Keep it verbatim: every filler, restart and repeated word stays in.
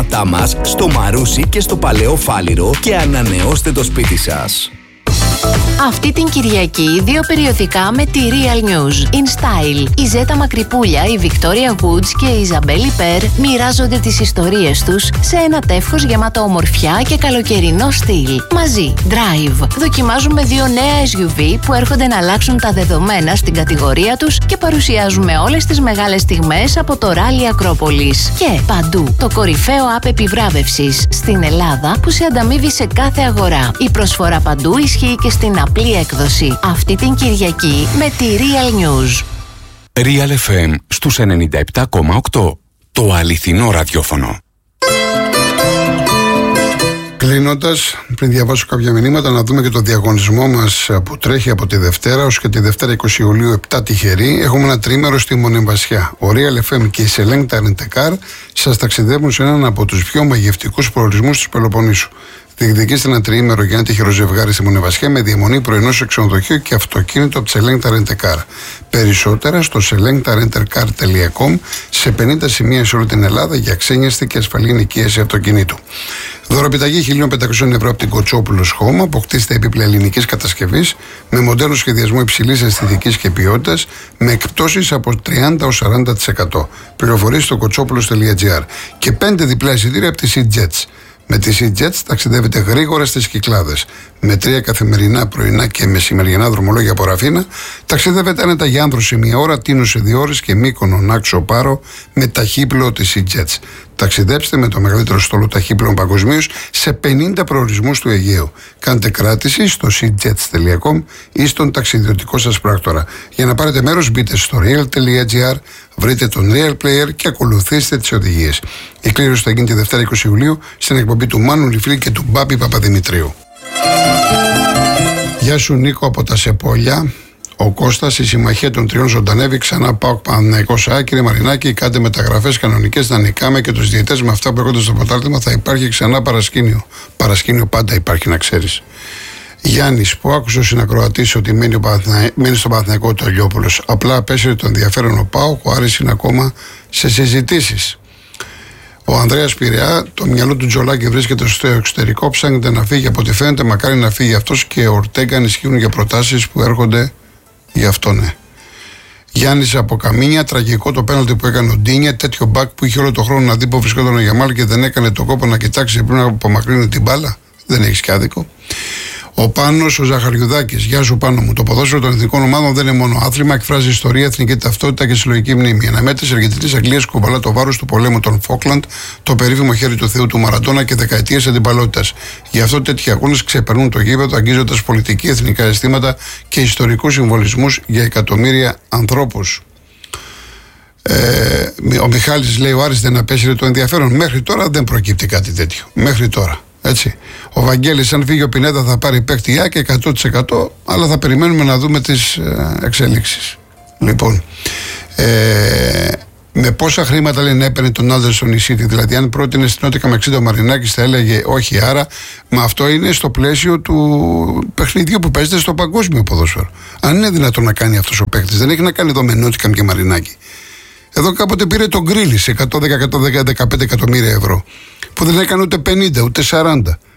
Τα μας στο Μαρούσι και στο Παλαιό Φάληρο και ανανεώστε το σπίτι σας. Αυτή την Κυριακή δύο περιοδικά με τη Real News. In Style. Η Ζέτα Μακρυπούλια, η Victoria Woods και η Ιζαμπέλη Περ μοιράζονται τις ιστορίες τους σε ένα τεύχος γεμάτο ομορφιά και καλοκαιρινό στυλ. Μαζί, Drive. Δοκιμάζουμε δύο νέα ες γιου βι που έρχονται να αλλάξουν τα δεδομένα στην κατηγορία τους και παρουσιάζουμε όλες τις μεγάλες στιγμές από το Rally Ακρόπολης. Και παντού, το κορυφαίο app επιβράβευσης στην Ελλάδα που σε ανταμείβει σε κάθε αγορά. Η προσφορά παντού ισχύει και στην απλή έκδοση. Αυτή την Κυριακή με τη Real News. Real εφ εμ στους ενενήντα επτά κόμμα οκτώ. Το αληθινό ραδιόφωνο. Κλείνοντας, πριν διαβάσω κάποια μηνύματα, να δούμε και το διαγωνισμό μας που τρέχει από τη Δευτέρα ως και τη Δευτέρα είκοσι Ιουλίου, επτά τυχεροί. Έχουμε ένα τρίμερο στη Μονεμβασιά. Ο Real εφ εμ και η Selengta Rent-A-Car σας ταξιδεύουν σε έναν από τους πιο μαγευτικούς προορισμούς της Πελοποννήσου. Διεκδικήστε ένα τριήμερο για ένα τυχερό ζευγάρι στη Μονεβασιά με διαμονή πρωινό σε ξενοδοχείο και αυτοκίνητο από τη Selengta Rent-A-Car. Περισσότερα στο selengta renter car τελεία com, σε πενήντα σημεία σε όλη την Ελλάδα για ξένιαστη και ασφαλή ενοικίαση αυτοκινήτου. Δωροπιταγή χίλια πεντακόσια ευρώ από την Κοτσόπουλος Home. Αποκτήστε επίπλα ελληνικής κατασκευής με μοντέρνο σχεδιασμό υψηλής αισθητικής και ποιότητας με εκπτώσεις από τριάντα έως σαράντα τοις εκατό. Πληροφορίες στο κοτσόπουλος τελεία τζι άρ και πέντε διπλά εισιτήρια από τη SeaJets. Με τη SeaJets ταξιδεύετε γρήγορα στις Κυκλάδες. Με τρία καθημερινά, πρωινά και μεσημεριανά δρομολόγια από Ραφίνα, ταξιδεύετε άνετα για Άνδρο σε μία ώρα, Τίνο σε δύο ώρες και Μύκονο, Νάξο, Πάρο με ταχύπλοο της SeaJets. Ταξιδέψτε με το μεγαλύτερο στόλο ταχύπλοων παγκοσμίως σε πενήντα προορισμούς του Αιγαίου. Κάντε κράτηση στο seajets τελεία com ή στον ταξιδιωτικό σας πράκτορα. Για να πάρετε μέρος, μπείτε στο real τελεία τζι άρ, βρείτε τον Real Player και ακολουθήστε τις οδηγίες. Η κλήρωση θα γίνει τη Δευτέρα είκοσι Ιουλίου στην εκπομπή του Μάνου Λιφλή και του Μπάμπη Παπαδημητρίου. Γεια σου Νίκο από τα Σεπόλια. Ο Κώστας, η συμμαχία των τριών ζωντανεύει. Ξανά πάω Παναθηναϊκός ΑΕΚ. Κύριε Μαρινάκη, κάντε μεταγραφές κανονικές να νικάμε και τους διαιτές με αυτά που έρχονται στο πρωτάθλημα. Θα υπάρχει ξανά παρασκήνιο. Παρασκήνιο πάντα υπάρχει, να ξέρεις. Γιάννης, που άκουσε ο συνακροατής ότι μένει, μένει στο Παναθηναϊκό το Λιόπουλος. Απλά απέσυρε τον ενδιαφέρον ο ΠΑΟΚ. Ο Άρης είναι ακόμα σε συζητήσεις. Ο Ανδρέας Πειραιά, το μυαλό του Τζολάκη βρίσκεται στο εξωτερικό. Ψάχνεται να φύγει από ό,τι φαίνεται. Μακάρι να φύγει αυτός και ο Ορτέγκα ανισχύουν για προτάσεις που έρχονται. Γι' αυτό ναι. Γιάννης από Καμίνια, τραγικό το πέναλτι που έκανε ο Ντίνια. Τέτοιο μπακ που είχε όλο το χρόνο να δει που βρισκόταν ο Γιαμάλ και δεν έκανε τον κόπο να κοιτάξει πριν να απομακρύνει την μπάλα. Δεν έχει και άδικο. Ο Πάνος, ο Ζαχαριουδάκης. Γεια σου Πάνο μου. Το ποδόσφαιρο των εθνικών ομάδων δεν είναι μόνο άθλημα, εκφράζει ιστορία, εθνική ταυτότητα και συλλογική μνήμη. Η αναμέτρηση Αργεντινής Αγγλίας κουβαλά το βάρος του πολέμου των Φόκλαντ, το περίφημο χέρι του Θεού του Μαραντόνα και δεκαετίες αντιπαλότητας. Γι' αυτό τέτοιοι αγώνες ξεπερνούν το γήπεδο, αγγίζοντας πολιτική, εθνικά αισθήματα και ιστορικούς συμβολισμούς για εκατομμύρια ανθρώπους. Ε, ο Μιχάλης λέει: ο Άρης δεν απέσυρε το ενδιαφέρον. Μέχρι τώρα δεν προκύπτει κάτι τέτοιο. Μέχρι τώρα. Έτσι. Ο Βαγγέλης, αν φύγει ο Πινέδα, θα πάρει παίκτη Άκη εκατό τοις εκατό, αλλά θα περιμένουμε να δούμε τις ε, εξελίξεις. Λοιπόν, ε, με πόσα χρήματα λένε έπαιρνε τον Άντερσον η City, δηλαδή αν πρότεινε στην Νότια με εξήντα ο Μαρινάκης θα έλεγε όχι, άρα, μα αυτό είναι στο πλαίσιο του παιχνιδιού που παίζεται στο παγκόσμιο ποδόσφαιρο. Αν είναι δυνατόν να κάνει αυτός ο παίκτης, δεν έχει να κάνει εδώ με Νότια και Μαρινάκη. Εδώ κάποτε πήρε τον Γκρίλι σε εκατό δέκα εκατό δεκαπέντε εκατομμύρια ευρώ, που δεν έκανε ούτε πενήντα ούτε σαράντα.